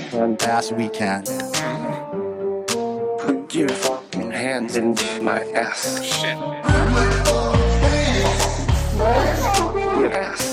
and fast we can. Put your fucking hands into my ass. Shit. Your ass.